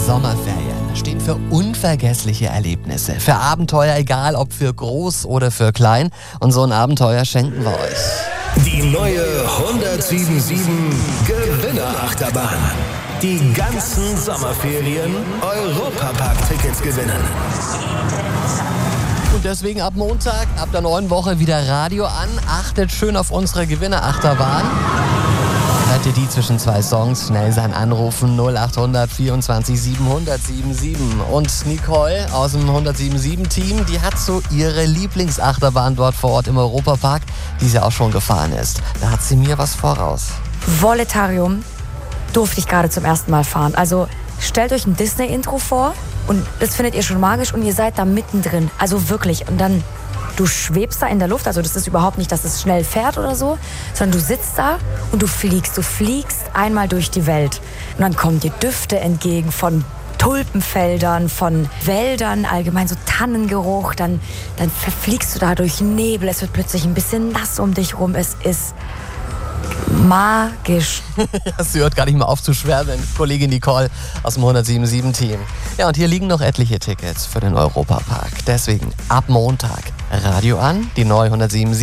Sommerferien stehen für unvergessliche Erlebnisse, für Abenteuer, egal ob für groß oder für klein. Und so ein Abenteuer schenken wir euch. Die neue 1077 Gewinnerachterbahn. Die ganzen Sommerferien Europapark-Tickets gewinnen. Und deswegen ab Montag, ab der neuen Woche wieder Radio an. Achtet schön auf unsere Gewinnerachterbahn. Hört ihr die zwischen zwei Songs, schnell sein Anrufen 0800 24 700 77. Und Nicole aus dem 177-Team, die hat so ihre Lieblingsachterbahn dort vor Ort im Europapark, die sie auch schon gefahren ist. Da hat sie mir was voraus. Voletarium durfte ich gerade zum ersten Mal fahren. Also stellt euch ein Disney-Intro vor und das findet ihr schon magisch und ihr seid da mittendrin. Also wirklich. Und dann, du schwebst da in der Luft, also das ist überhaupt nicht, dass es schnell fährt oder so, sondern du sitzt da und du fliegst. Du fliegst einmal durch die Welt. Und dann kommen dir Düfte entgegen von Tulpenfeldern, von Wäldern, allgemein so Tannengeruch. Dann verfliegst du da durch Nebel, es wird plötzlich ein bisschen nass um dich rum. Es ist magisch. Sie hört gar nicht mehr auf zu schwärmen, Kollegin Nicole aus dem 177-Team. Ja, und hier liegen noch etliche Tickets für den Europapark. Deswegen ab Montag Radio an, die neue 177.